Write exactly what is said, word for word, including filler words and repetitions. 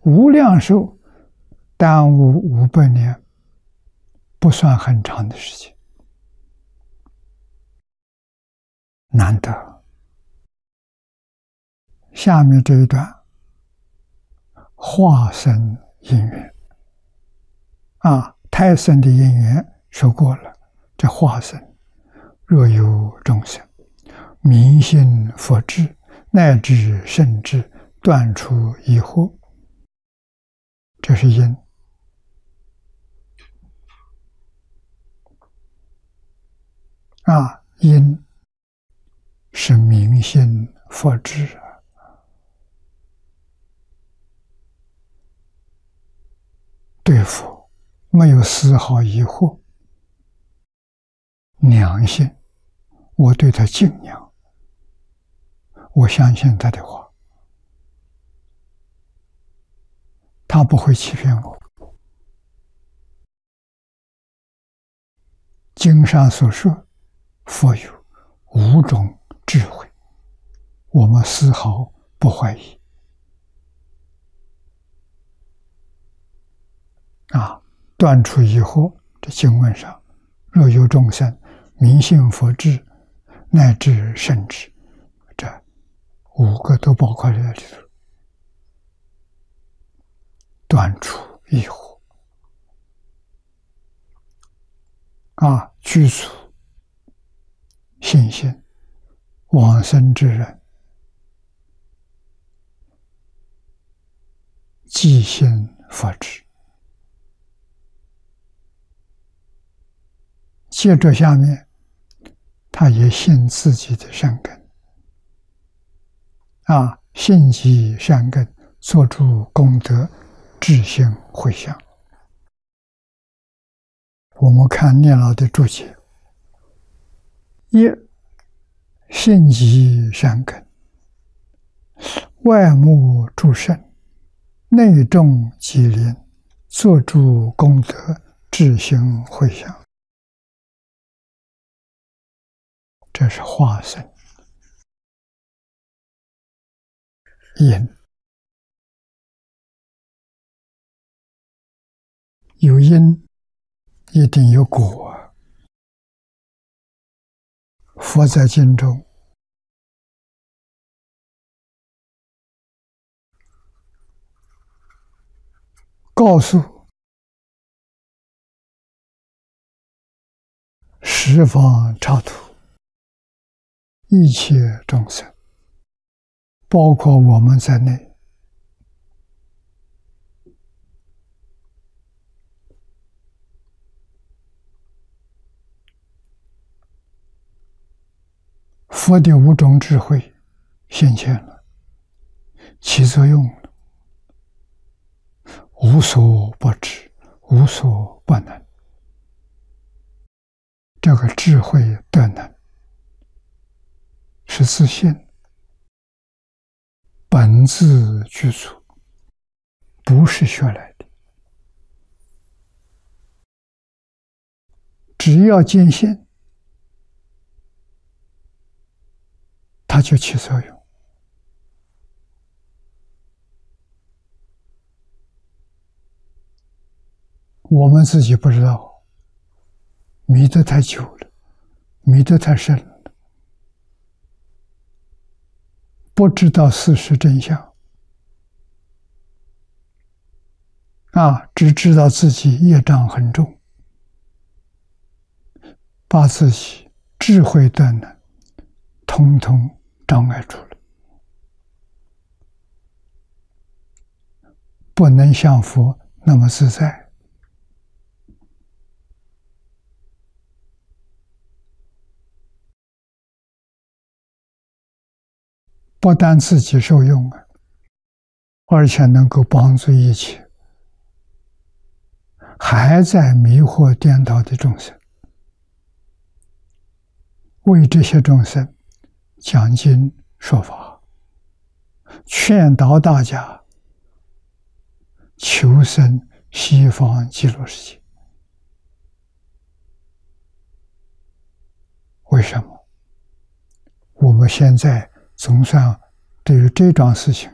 无量寿耽误五百年，不算很长的时间，难得。下面这一段，化生因缘啊，胎生的因缘说过了，这化生，若有众生明信佛智，乃至圣智，断除疑惑，这是因啊，因是明信佛智啊。对佛没有丝毫疑惑，良心，我对他敬仰，我相信他的话，他不会欺骗我。经上所说，佛有五种智慧，我们丝毫不怀疑。啊，断除疑惑，这经文上，若有众生明信佛智，乃至圣智，这五个都包括在里头。断除疑惑，啊，具足信心，往生之人，即信佛智。接着下面，他也信自己的善根，啊，信其善根，做出功德，智行回向。我们看念老的注解：一，信其善根，外目诸圣，内众吉林，做出功德，智行回向。这是化生因，有因一定有果。佛在经中告诉十方刹土一切众生，包括我们在内，佛的五种智慧显现了，起作用了，无所不知，无所不能。这个智慧德能是自信，本自具足，不是学来的。只要坚信，它就起作用。我们自己不知道，迷得太久了，迷得太深了，不知道事实真相，啊，只知道自己业障很重，把自己智慧的呢，统统障碍住了，不能像佛那么自在。不但自己受用啊，而且能够帮助一切还在迷惑颠倒的众生，为这些众生讲经说法，劝导大家求生西方极乐世界。为什么？我们现在总算对于这桩事情